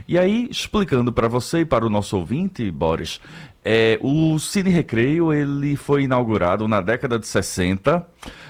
E aí, explicando para você e para o nosso ouvinte, Boris, o Cine Recreio ele foi inaugurado na década de 60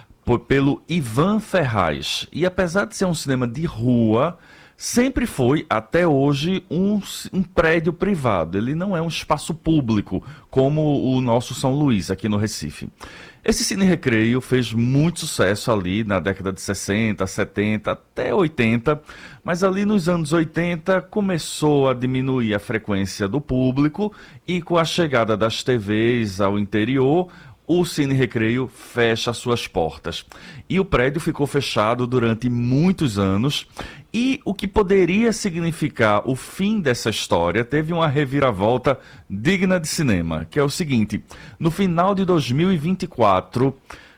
pelo Ivan Ferraz. E apesar de ser um cinema de rua, sempre foi, até hoje, um prédio privado. Ele não é um espaço público, como o nosso São Luís, aqui no Recife. Esse Cine Recreio fez muito sucesso ali na década de 60, 70, até 80, mas ali nos anos 80 começou a diminuir a frequência do público e com a chegada das TVs ao interior, o Cine Recreio fecha suas portas. E o prédio ficou fechado durante muitos anos. E o que poderia significar o fim dessa história teve uma reviravolta digna de cinema, que é o seguinte: no final de 2024,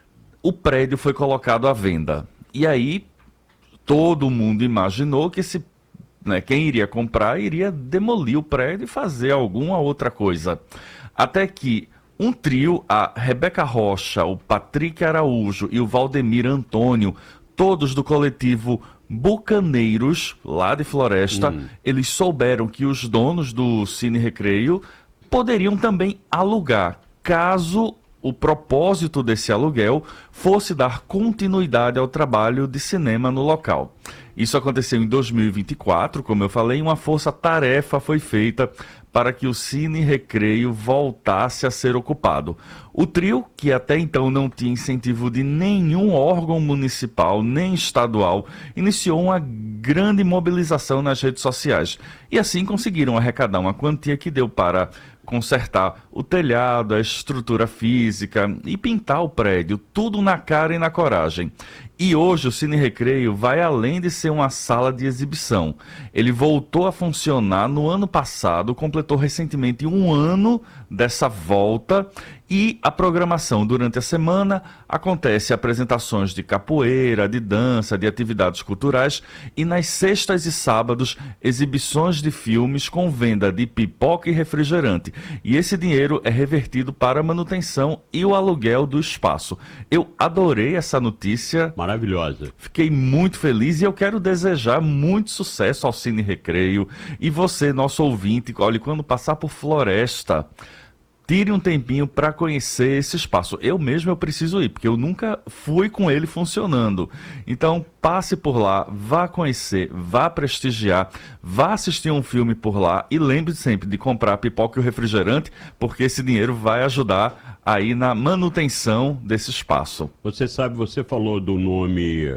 o prédio foi colocado à venda. E aí, todo mundo imaginou que quem iria comprar iria demolir o prédio e fazer alguma outra coisa. Até que um trio, a Rebeca Rocha, o Patrick Araújo e o Valdemir Antônio, todos do coletivo Bucaneiros, lá de Floresta, eles souberam que os donos do Cine Recreio poderiam também alugar, caso o propósito desse aluguel fosse dar continuidade ao trabalho de cinema no local. Isso aconteceu em 2024, como eu falei, uma força-tarefa foi feita para que o Cine Recreio voltasse a ser ocupado. O trio, que até então não tinha incentivo de nenhum órgão municipal nem estadual, iniciou uma grande mobilização nas redes sociais. E assim conseguiram arrecadar uma quantia que deu para consertar o telhado, a estrutura física e pintar o prédio, tudo na cara e na coragem. E hoje o Cine Recreio vai além de ser uma sala de exibição. Ele voltou a funcionar no ano passado, completou recentemente um ano dessa volta, e a programação durante a semana acontece apresentações de capoeira, de dança, de atividades culturais, e nas sextas e sábados exibições de filmes com venda de pipoca e refrigerante. E esse dinheiro é revertido para a manutenção e o aluguel do espaço. Eu adorei essa notícia. Maravilhosa. Fiquei muito feliz e eu quero desejar muito sucesso ao Cine Recreio. E você, nosso ouvinte, olha, quando passar por Floresta, tire um tempinho para conhecer esse espaço. Eu preciso ir, porque eu nunca fui com ele funcionando. Então, passe por lá, vá conhecer, vá prestigiar, vá assistir um filme por lá e lembre sempre de comprar pipoca e o refrigerante, porque esse dinheiro vai ajudar aí na manutenção desse espaço. Você sabe, você falou do nome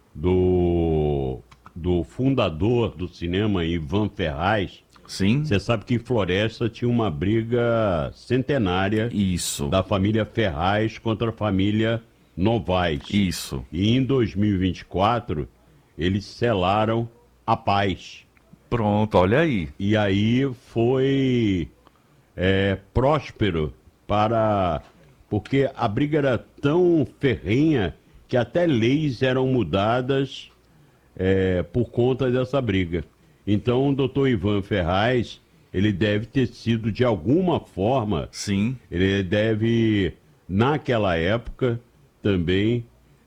do fundador do cinema, Ivan Ferraz. Sim. Você sabe que em Floresta tinha uma briga centenária. Isso. Da família Ferraz contra a família Novaes. Isso. E em 2024, eles selaram a paz. Pronto, olha aí. E aí foi próspero porque a briga era tão ferrenha que até leis eram mudadas por conta dessa briga. Então, o doutor Ivan Ferraz, ele deve ter sido, de alguma forma... Sim. Ele deve, naquela época, também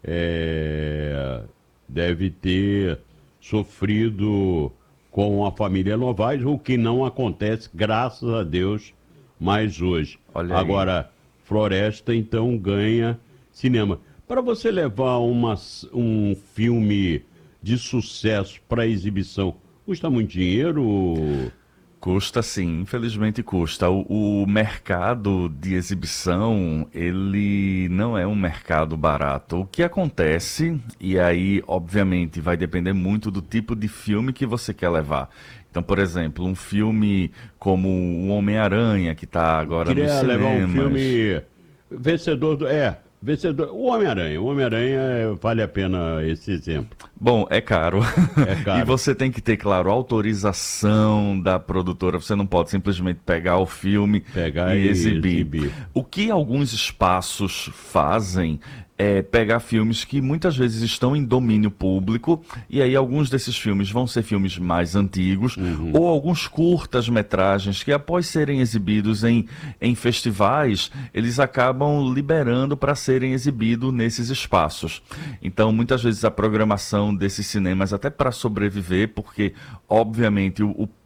deve ter sofrido com a família Novaes, o que não acontece, graças a Deus, mais hoje. Olha aí. Agora, Floresta, então, ganha cinema. Para você levar um filme de sucesso para exibição, custa muito dinheiro? Custa sim, infelizmente custa. O mercado de exibição, ele não é um mercado barato. O que acontece, e aí obviamente vai depender muito do tipo de filme que você quer levar. Então, por exemplo, um filme como o Homem-Aranha, que está agora nos cinemas. Queria levar um filme vencedor vencedor. O Homem-Aranha. O Homem-Aranha vale a pena esse exemplo. Bom, é caro. É caro. E você tem que ter, claro, autorização da produtora. Você não pode simplesmente pegar o filme e exibir. O que alguns espaços fazem é pegar filmes que muitas vezes estão em domínio público, e aí alguns desses filmes vão ser filmes mais antigos, ou alguns curtas-metragens que, após serem exibidos em festivais, eles acabam liberando para serem exibidos nesses espaços. Então, muitas vezes a programação desses cinemas, até para sobreviver, porque, obviamente, o